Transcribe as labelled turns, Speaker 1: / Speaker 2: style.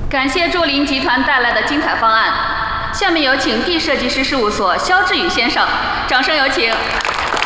Speaker 1: 感谢祝林集团带来的精彩方案。下面有请地设计师事务所肖志宇先生，掌声有请。